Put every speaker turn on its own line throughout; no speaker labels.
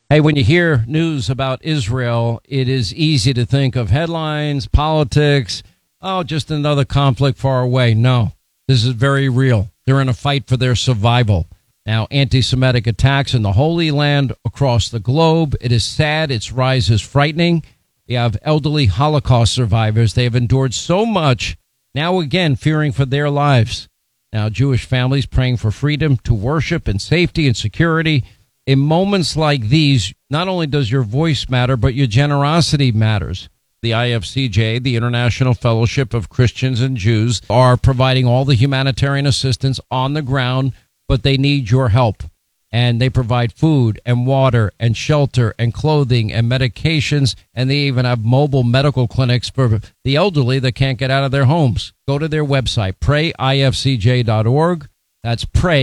Hey, when you hear news about Israel, it is easy to think of headlines, politics, just another conflict far away. No, this is very real. They're in a fight for their survival. Now, anti-Semitic attacks in the Holy Land across the globe. It is sad. Its rise is frightening. You have elderly Holocaust survivors. They have endured so much, now again fearing for their lives. Now, Jewish families praying for freedom to worship and safety and security. In moments like these, not only does your voice matter, but your generosity matters. The IFCJ, the International Fellowship of Christians and Jews, are providing all the humanitarian assistance on the ground, but they need your help. And they provide food and water and shelter and clothing and medications, and they even have mobile medical clinics for the elderly that can't get out of their homes. Go to their website, prayifcj.org. That's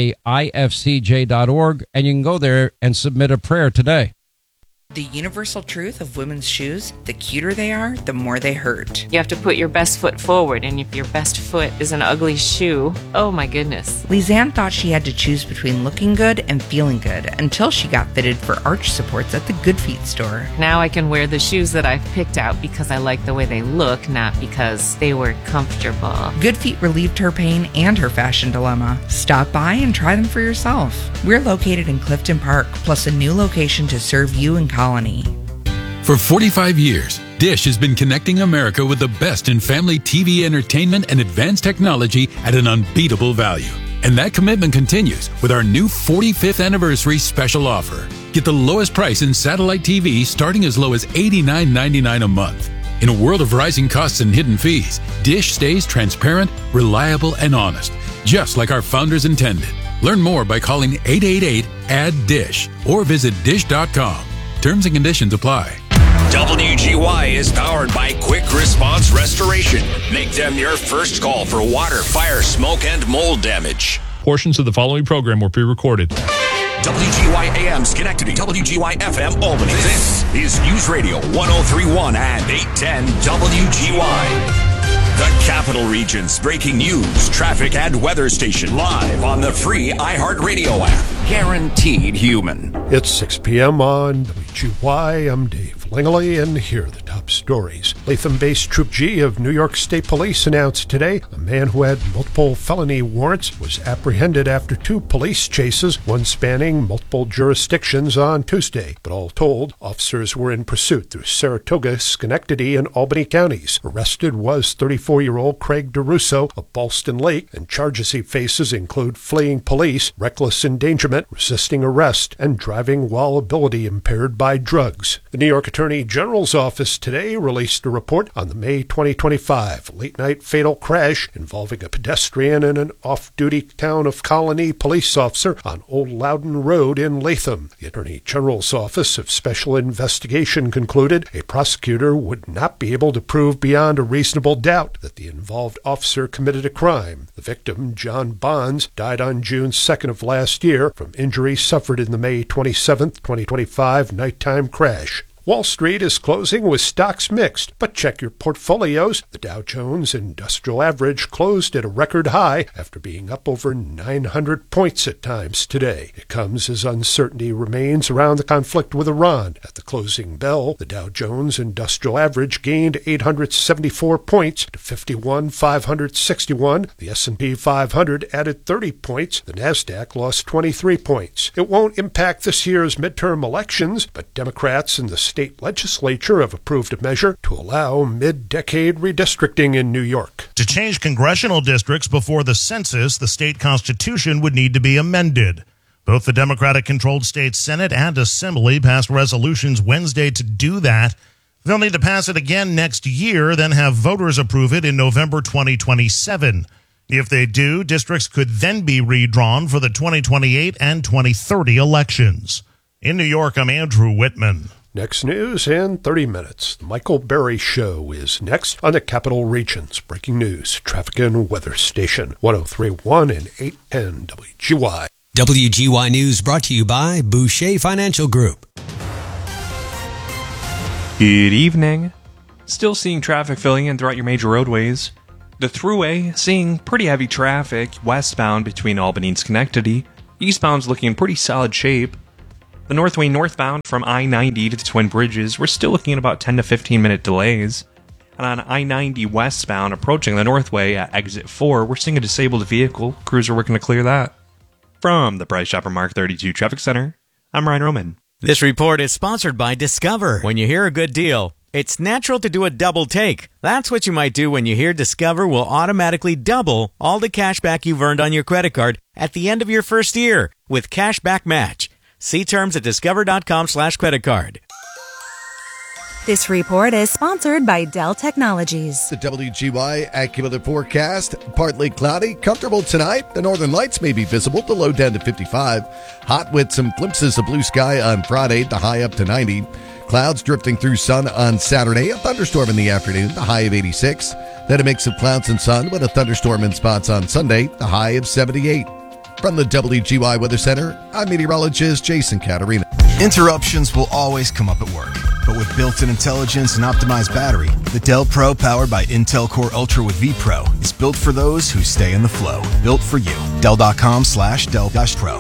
prayifcj.org, and you can go there and submit a prayer today.
The universal truth of women's shoes, the cuter they are, the more they hurt.
You have to put your best foot forward, and if your best foot is an ugly shoe, oh my goodness.
Lisanne thought she had to choose between looking good and feeling good until she got fitted for arch supports at the Good Feet store.
Now I can wear the shoes that I've picked out because I like the way they look, not because they were comfortable.
Good Feet relieved her pain and her fashion dilemma. Stop by and try them for yourself. We're located in Clifton Park, plus a new location to serve you in Colony.
For 45 years, Dish has been connecting America with the best in family TV entertainment and advanced technology at an unbeatable value. And that commitment continues with our new 45th anniversary special offer. Get the lowest price in satellite TV starting as low as $89.99 a month. In a world of rising costs and hidden fees, Dish stays transparent, reliable, and honest, just like our founders intended. Learn more by calling 888-ADD-DISH or visit dish.com. Terms and conditions apply.
WGY is powered by Quick Response Restoration. Make them your first call for water, fire, smoke, and mold damage.
Portions of the following program were pre-recorded.
WGY AM Schenectady, WGY FM Albany. This is News Radio 1031 and 810 WGY. The Capital Region's breaking news, traffic, and weather station live on the free iHeartRadio app. Guaranteed human.
It's 6 p.m. on WGY. I'm Dave Langley, and here are the top stories. Latham-based Troop G of New York State Police announced today a man who had multiple felony warrants was apprehended after 2 police chases, one spanning multiple jurisdictions on Tuesday. But all told, officers were in pursuit through Saratoga, Schenectady, and Albany counties. Arrested was 34-year-old Craig DeRusso of Ballston Lake, and charges he faces include fleeing police, reckless endangerment, resisting arrest, and driving while ability impaired by drugs. The New York Attorney General's office today released a report on the May 2025 late-night fatal crash involving a pedestrian and an off-duty Town of Colony police officer on Old Loudon Road in Latham. The Attorney General's Office of Special Investigation concluded a prosecutor would not be able to prove beyond a reasonable doubt that the involved officer committed a crime. The victim, John Bonds, died on June 2nd of last year from injuries suffered in the May 27, 2025 nighttime crash. Wall Street is closing with stocks mixed, but check your portfolios. The Dow Jones Industrial Average closed at a record high after being up over 900 points at times today. It comes as uncertainty remains around the conflict with Iran. At the closing bell, the Dow Jones Industrial Average gained 874 points to 51,561. The S&P 500 added 30 points. The Nasdaq lost 23 points. It won't impact this year's midterm elections, but Democrats in the state legislature have approved a measure to allow mid-decade redistricting in New York.
To change congressional districts before the census, the state constitution would need to be amended. Both the Democratic-controlled state Senate and Assembly passed resolutions Wednesday to do that. They'll need to pass it again next year, then have voters approve it in November 2027. If they do, districts could then be redrawn for the 2028 and 2030 elections. In New York, I'm Andrew Whitman.
Next news in 30 minutes. The Michael Berry Show is next on the Capital Region's breaking news, traffic and weather station, 1031 and 810 WGY.
WGY News brought to you by Boucher Financial Group.
Good evening. Still seeing traffic filling in throughout your major roadways. The Thruway seeing pretty heavy traffic westbound between Albany and Schenectady. Eastbound's looking in pretty solid shape. The Northway northbound from I-90 to the Twin Bridges, we're still looking at about 10 to 15 minute delays. And on I-90 westbound approaching the Northway at exit 4, we're seeing a disabled vehicle. Crews are working to clear that. From the Price Chopper Mark 32 Traffic Center, I'm Ryan Roman.
This report is sponsored by Discover. When you hear a good deal, it's natural to do a double take. That's what you might do when you hear Discover will automatically double all the cash back you've earned on your credit card at the end of your first year with Cashback Match. See terms at discover.com/creditcard.
This report is sponsored by Dell Technologies.
The WGY AccuWeather forecast, partly cloudy, comfortable tonight. The northern lights may be visible, the low down to 55. Hot with some glimpses of blue sky on Friday, the high up to 90. Clouds drifting through sun on Saturday, a thunderstorm in the afternoon, the high of 86. Then a mix of clouds and sun with a thunderstorm in spots on Sunday, the high of 78. From the WGY Weather Center, I'm meteorologist Jason Caterina.
Interruptions will always come up at work, but with built-in intelligence and optimized battery, the Dell Pro powered by Intel Core Ultra with vPro is built for those who stay in the flow. Built for you. Dell.com/Dell-Pro.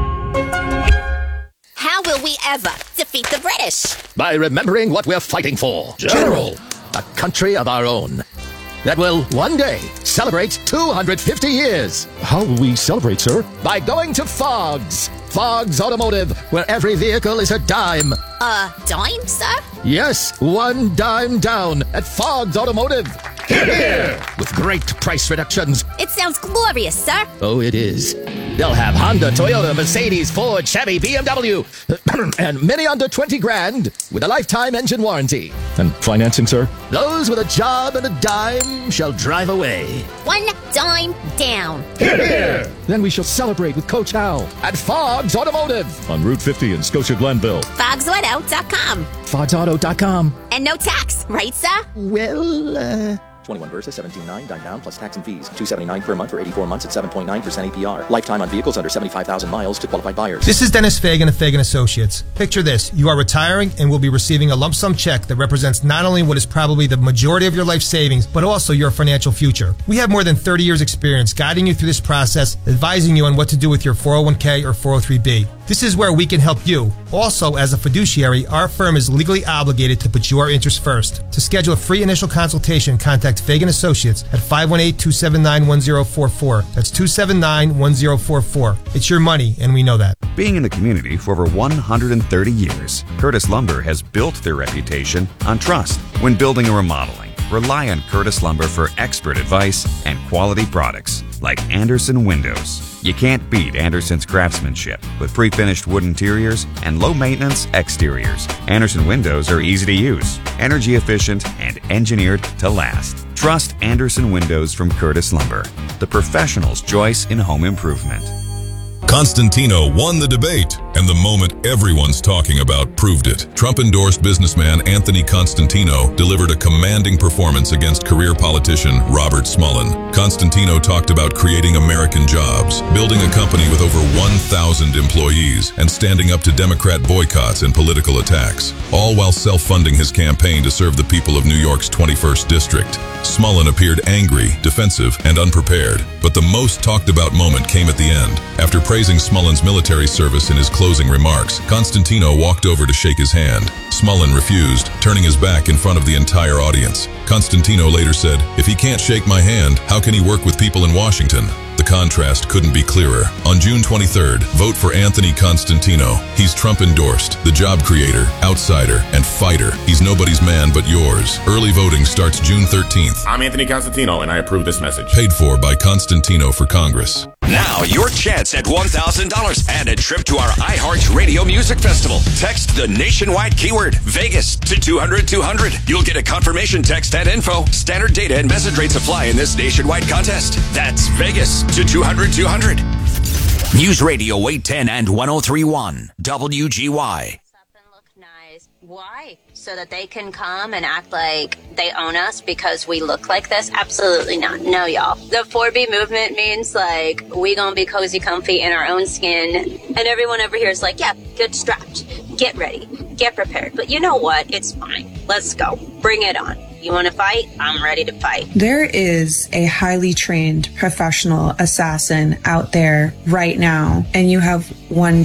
How will we ever defeat the British?
By remembering what we're fighting for. General, a country of our own that will one day celebrate 250 years.
How will we celebrate, sir?
By going to Fogg's. Fogg's Automotive, where every vehicle is a dime.
A dime, sir?
Yes, one dime down at Fogg's Automotive.
Hear, hear.
With great price reductions.
It sounds glorious, sir.
Oh, it is. They'll have Honda, Toyota, Mercedes, Ford, Chevy, BMW, and many under 20 grand with a lifetime engine warranty.
And financing, sir?
Those with a job and a dime shall drive away.
One dime down.
Hear, hear. Then we shall celebrate with Coach Hal
at Fogg's Automotive
on Route 50 in Scotia Glenville.
FoggsAuto.com.
FoggsAuto.com.
And no tax, right, sir?
Well,
21 Versa, 17.9, dime down plus tax and fees. $279 per month for 84 months at 7.9% APR. Lifetime on vehicles under 75,000 miles to qualified buyers.
This is Dennis Fagan of Fagan Associates. Picture this. You are retiring and will be receiving a lump sum check that represents not only what is probably the majority of your life savings, but also your financial future. We have more than 30 years experience guiding you through this process, advising you on what to do with your 401k or 403b. This is where we can help you. Also, as a fiduciary, our firm is legally obligated to put your interests first. To schedule a free initial consultation, contact Fagan Associates at 518-279-1044. That's 279-1044. It's your money, and we know that.
Being in the community for over 130 years, Curtis Lumber has built their reputation on trust. When building or remodeling, rely on Curtis Lumber for expert advice and quality products like Anderson Windows. You can't beat Anderson's craftsmanship with pre-finished wood interiors and low-maintenance exteriors. Anderson windows are easy to use, energy efficient, and engineered to last. Trust Anderson Windows from Curtis Lumber, the professional's choice in home improvement.
Constantino won the debate, and the moment everyone's talking about proved it. Trump-endorsed businessman Anthony Constantino delivered a commanding performance against career politician Robert Smullen. Constantino talked about creating American jobs, building a company with over 1,000 employees, and standing up to Democrat boycotts and political attacks, all while self-funding his campaign to serve the people of New York's 21st District. Smullen appeared angry, defensive, and unprepared, but the most talked about moment came at the end. After praising Smullen's military service in his closing remarks, Constantino walked over to shake his hand. Smullen refused, turning his back in front of the entire audience. Constantino later said, "If he can't shake my hand, how can he work with people in Washington?" The contrast couldn't be clearer. On June 23rd, vote for Anthony Constantino. He's Trump-endorsed, the job creator, outsider, and fighter. He's nobody's man but yours. Early voting starts June 13th.
I'm Anthony Constantino, and I approve this message.
Paid for by Constantino for Congress.
Now, your chance at $1,000 and a trip to our iHeartRadio Music Festival. Text the nationwide keyword Vegas to 200-200. You'll get a confirmation text and info. Standard data and message rates apply in this nationwide contest. That's Vegas to 200-200. News Radio 810 and 103.1 WGY.
Why? So that they can come and act like they own us because we look like this? Absolutely not. No, y'all. The 4B movement means, like, we gonna be cozy, comfy in our own skin. And everyone over here is like, yeah, get strapped. Get ready. Get prepared. But you know what? It's fine. Let's go. Bring it on. You want to fight? I'm ready to fight.
There is a highly trained professional assassin out there right now, and you have one